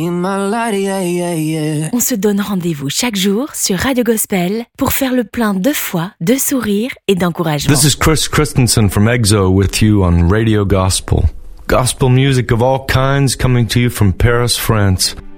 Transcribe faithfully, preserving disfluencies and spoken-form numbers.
On se donne rendez-vous chaque jour sur Radio Gospel pour faire le plein de foi, de sourire et d'encouragement. This is Chris Christensen from EXO with you on Radio Gospel. Gospel music of all kinds coming to you from Paris, France.